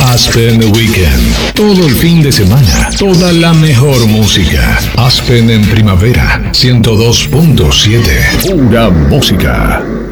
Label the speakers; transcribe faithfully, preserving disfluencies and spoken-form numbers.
Speaker 1: Aspen Weekend. Todo el fin de semana, toda la mejor música. Aspen en primavera, ciento dos punto siete. Pura música.